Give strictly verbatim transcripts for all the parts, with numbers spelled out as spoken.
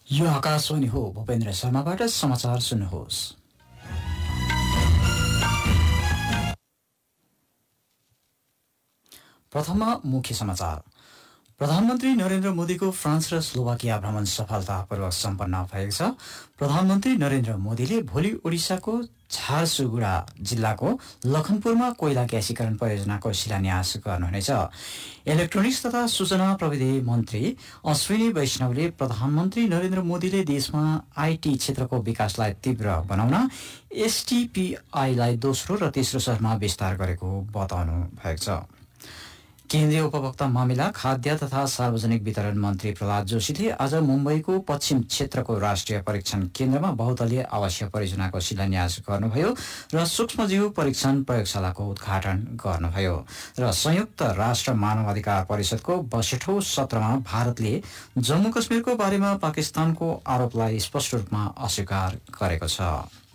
यो आकाशवाणी हो। भूपेन्द्र शर्माबाट समाचार सुन्नुहोस्। प्रथममा मुख्य समाचार। प्रधानमन्त्री नरेन्द्र मोदीको फ्रान्स र स्लोभाकिया भ्रमण सफलतापूर्वक सम्पन्न भएको छ। प्रधानमन्त्री नरेन्द्र मोदीले भोलि ओडिसाको झारसुगुडा जिल्लाको लखनपुरमा कोइला ग्यासीकरण परियोजनाको शिलान्यास गर्नुहुनेछ। इलेक्ट्रोनिक्स तथा सूचना प्रविधि मन्त्री अश्विनी वैष्णवले प्रधानमन्त्री नरेन्द्र मोदीले देशमा आईटी क्षेत्रको विकासलाई तीव्र बनाउन एसटीपीआईलाई दोस्रो र तेस्रो स्तरमा विस्तार गरेको बताउनु भएको छ। केन्द्रीय उपभोक्ता मामिला, खाद्य तथा सार्वजनिक वितरण मन्त्री प्रहलाद जोशीले आज मुम्बईको पश्चिम क्षेत्रको राष्ट्रिय परीक्षण केन्द्रमा बहुतलीय आवासीय परियोजनाको शिलान्यास गर्नुभयो र सूक्ष्मजीव परीक्षण प्रयोगशालाको उद्घाटन गर्नुभयो। र संयुक्त राष्ट्र मानवाधिकार परिषदको बयासठौं सत्रमा भारतले जम्मू कश्मीरको बारेमा पाकिस्तानको आरोपलाई स्पष्ट रूपमा अस्वीकार गरेको छ।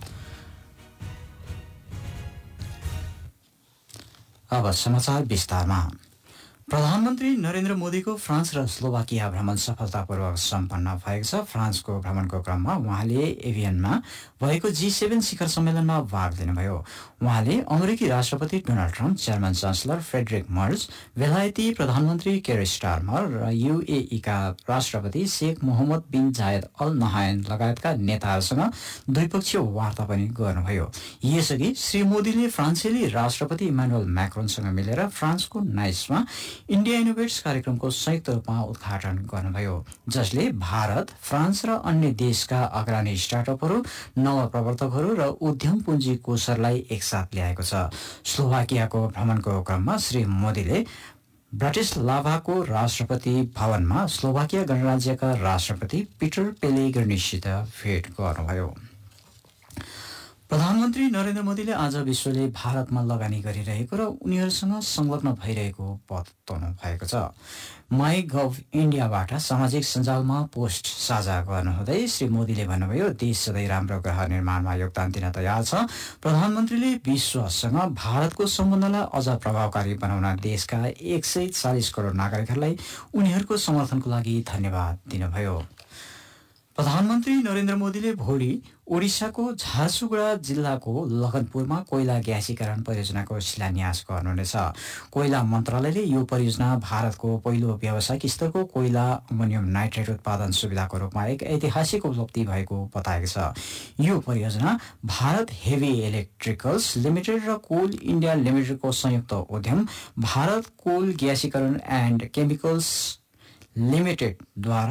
अब समाचार विस्तारमा। प्रधानमन्त्री नरेन्द्र मोदीको फ्रान्स र स्लोभाकिया भ्रमण सफलतापूर्वक सम्पन्न भएको छ। फ्रान्सको भ्रमणको क्रममा उहाँले एभियनमा भएको जी सेभेन शिखर सम्मेलनमा भाग लिनुभयो। उहाँले अमेरिकी राष्ट्रपति Donald Trump, German chancellor Friedrich Merz, बेलायती प्रधानमन्त्री केयर स्टारमर र यूएईका राष्ट्रपति शेख मोहम्मद बिन जायद अल नहायन लगायतका नेताहरूसँग द्विपक्षीय वार्ता पनि गर्नुभयो। यसअघि श्री मोदीले फ्रान्सेली राष्ट्रपति इमानुएल म्याक्रोनसँग मिलेर फ्रान्सको नाइसमा इन्डिया इनोभेट्स कार्यक्रमको संयुक्त रूपमा उद्घाटन गर्नुभयो, जसले भारत, फ्रान्स र अन्य देशका अग्रणी स्टार्टअपहरू, नवप्रवर्तकहरू र उद्यम पुँजी कोषहरूलाई एकसाथ ल्याएको छ। स्लोभाकियाको भ्रमणको क्रममा श्री मोदीले ब्राटिस्लाभाको राष्ट्रपति भवनमा स्लोभाकिया गणराज्यका राष्ट्रपति पिटर पेलेग्रिनीसित भेट गर्नुभयो। प्रधानमन्त्री नरेन्द्र मोदीले आज विश्वले भारतमा लगानी गरिरहेको र उनीहरूसँग संलग्न भइरहेको बताउनु भएको छ। माई गभ इन्डियाबाट सामाजिक सञ्जालमा पोस्ट साझा गर्नुहुँदै श्री मोदीले भन्नुभयो, देश सधैँ राम्रो ग्रह निर्माणमा योगदान दिन तयार छ। प्रधानमन्त्रीले विश्वसँग भारतको सम्बन्धलाई अझ प्रभावकारी बनाउन देशका एक सय चालिस करोड नागरिकहरूलाई उनीहरूको समर्थनको लागि धन्यवाद दिनुभयो। प्रधानमन्त्री नरेन्द्र मोदीले भोलि ओडिसाको झारसुगुडा जिल्लाको लखनपुरमा कोइला ग्यासीकरण परियोजनाको शिलान्यास गर्नुहुनेछ। कोइला मन्त्रालयले यो परियोजना भारतको पहिलो व्यावसायिक स्तरको कोइला अमोनियम नाइट्रेट उत्पादन सुविधाको रूपमा एक ऐतिहासिक उपलब्धि भएको बताएको छ। यो परियोजना भारत हेभी इलेक्ट्रिकल्स लिमिटेड र कोल इन्डिया लिमिटेडको संयुक्त उद्यम भारत कोल ग्यासीकरण एन्ड केमिकल्स लिमिटेडद्वारा